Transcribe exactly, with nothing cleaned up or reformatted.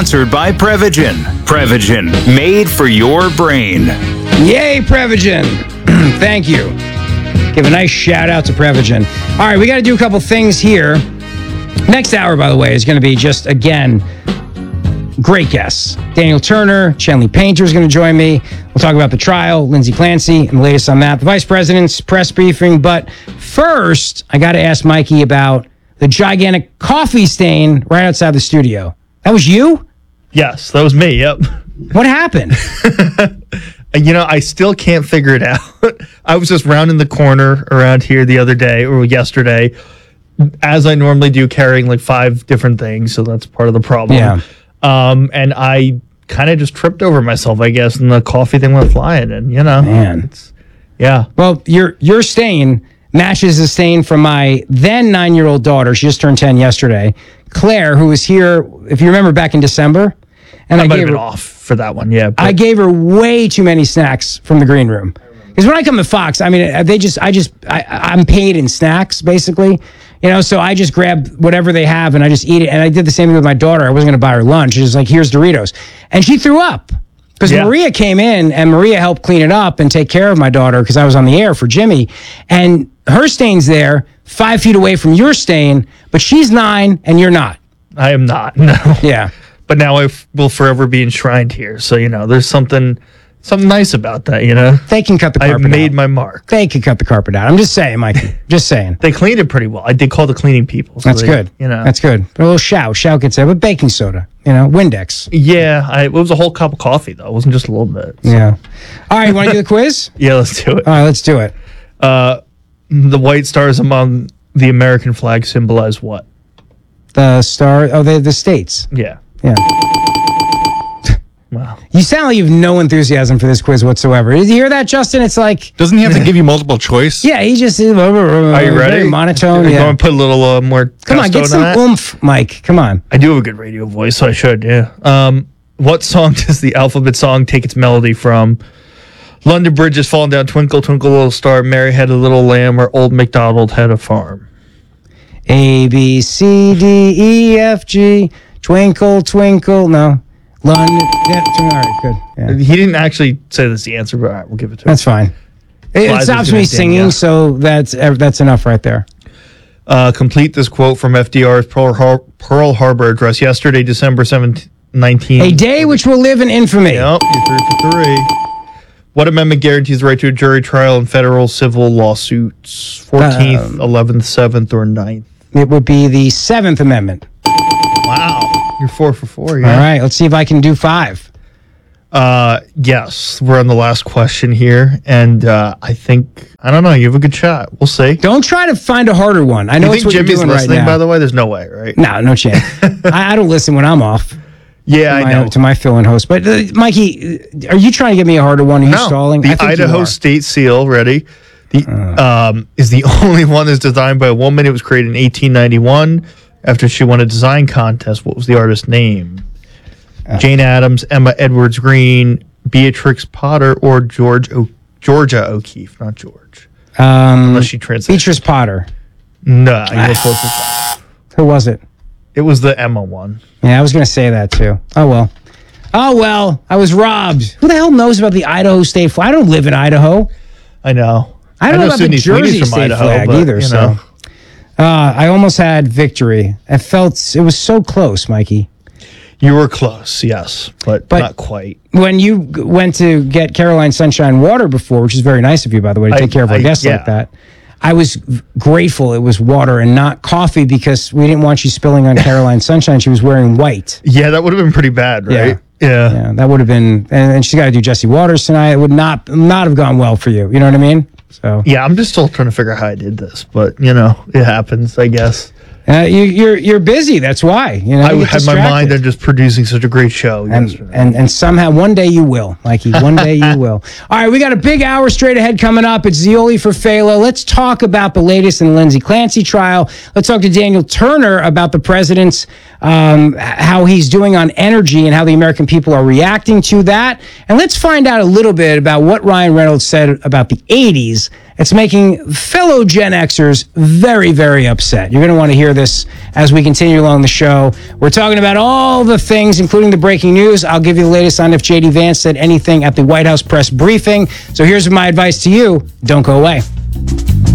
Sponsored by Prevagen. Prevagen, made for your brain. Yay, Prevagen. Thank you. Give a nice shout out to Prevagen. All right, we got to do a couple things here. Next hour, by the way, is going to be just, again, great guests. Daniel Turner, Shenley Painter is going to join me. We'll talk about the trial, Lindsay Clancy, and the latest on that. The Vice President's press briefing. But first, I got to ask Mikey about the gigantic coffee stain right outside the studio. That was you? Yes, that was me, yep. What happened? You know, I still can't figure it out. I was just rounding the corner around here the other day, or yesterday, as I normally do, carrying like five different things, so that's part of the problem. Yeah. Um, and I kind of just tripped over myself, I guess, and the coffee thing went flying, and, you know. Man. It's, yeah. Well, your your stain matches the stain from my then nine-year-old daughter. She just turned ten yesterday. Claire, who was here, if you remember, back in December. And I, I might gave have been her, off for that one, yeah. But I gave her way too many snacks from the green room. Because when I come to Fox, I mean, they just, I just, I, I'm paid in snacks, basically. You know, so I just grab whatever they have and I just eat it. And I did the same thing with my daughter. I wasn't going to buy her lunch. She was like, here's Doritos. And she threw up. Because Yeah. Maria came in and Maria helped clean it up and take care of my daughter because I was on the air for Jimmy. And her stain's there, five feet away from your stain, but she's nine and you're not. I am not, no. Yeah. But now I f- will forever be enshrined here. So, you know, there's something something nice about that, you know? They can cut the I've carpet out. made my mark. They can cut the carpet out. I'm just saying, Mikey. Just saying. They cleaned it pretty well. I did call the cleaning people. So That's they, good. You know. That's good. But a little shout. Shout gets there. But baking soda. You know, Windex. Yeah, I, it was a whole cup of coffee, though. It wasn't just a little bit. So. Yeah. All right, you want to do the quiz? Yeah, let's do it. All right, let's do it. Uh, the white stars among the American flag symbolize what? The star. Oh, the the states. Yeah. Yeah. Wow. You sound like you have no enthusiasm for this quiz whatsoever. Did you hear that, Justin? It's like, Doesn't he have to give you multiple choice? yeah, he just. Are you Are you ready? Very monotone. You're Yeah. going to put a little uh, more Come on, gusto get in some that? oomph, Mike. Come on. I do have a good radio voice, so I should, yeah. Um, what song does the alphabet song take its melody from? London Bridge is falling down, Twinkle, Twinkle, Little Star, Mary Had a Little Lamb, or Old MacDonald Had a Farm. A, B, C, D, E, F, G. Twinkle, twinkle. No. London. Yeah, all right, good. Yeah. He didn't actually say that's the answer, but all right, we'll give it to him. That's fine. It, it Liza's stops gonna me ding singing, ya. so that's that's enough right there. Uh, complete this quote from F D R's Pearl, Har- Pearl Harbor address yesterday, December seventeenth, nineteen. A day which will live in infamy. Yep, you're three for three. What amendment guarantees the right to a jury trial in federal civil lawsuits? fourteenth, Um, eleventh, seventh, or ninth? It would be the Seventh Amendment. Wow. You're four for four, yeah. All right, let's see if I can do five. Uh, yes, we're on the last question here, and uh, I think, I don't know, you have a good shot. We'll see. Don't try to find a harder one. I know You it's think what Jimmy's you're doing right listening, now. by the way? There's no way, right? No, no chance. I, I don't listen when I'm off. Yeah, to I my, know. to my fill-in host. But uh, Mikey, uh, are you trying to get me a harder one? Are you No, stalling? I the think you Idaho are. State Seal, ready? The Uh. um, is the only one that's designed by a woman. It was created in eighteen ninety-one after she won a design contest. What was the artist's name? Uh. Jane Addams, Emma Edwards Green, Beatrix Potter, or George o- Georgia O'Keeffe? Not George. Um, Unless she translated. Beatrice Potter. No, you go four for five. Who was it? It was the Emma one. Yeah, I was going to say that too. Oh, well. Oh, well. I was robbed. Who the hell knows about the Idaho State flag? I don't live in Idaho. I know. I don't know, about Sydney the Sweeney's Jersey from State Idaho, flag but, either. you So know. uh, I almost had victory. I felt it was so close, Mikey. You were close, yes, but, But- not quite. When you g- went to get Caroline Sunshine water before, which is very nice of you, by the way, to I- take care of our I- guests yeah. like that, I was v- grateful it was water and not coffee because we didn't want you spilling on Caroline Sunshine. She was wearing white. Yeah, that would have been pretty bad, right? Yeah. Yeah, that would have been, and, and she's got to do Jesse Waters tonight. It would not not have gone well for you. You know what I mean? So Yeah, I'm just still trying to figure out how I did this, but you know, it happens, I guess. uh, you, you're you're busy. That's why. You know, I you get had my distracted. mind on just producing such a great show And, yesterday. and and somehow one day you will, Mikey. One day you will. All right, we got a big hour straight ahead coming up. It's Zioli for Phalo. Let's talk about the latest in the Lindsay Clancy trial. Let's talk to Daniel Turner about the president's um, how he's doing on energy and how the American people are reacting to that. And let's find out a little bit about what Ryan Reynolds said about the eighties. It's making fellow Gen Xers very, very upset. You're going to want to hear this as we continue along the show. We're talking about all the things, including the breaking news. I'll give you the latest on if J D Vance said anything at the White House press briefing. So here's my advice to you. Don't go away.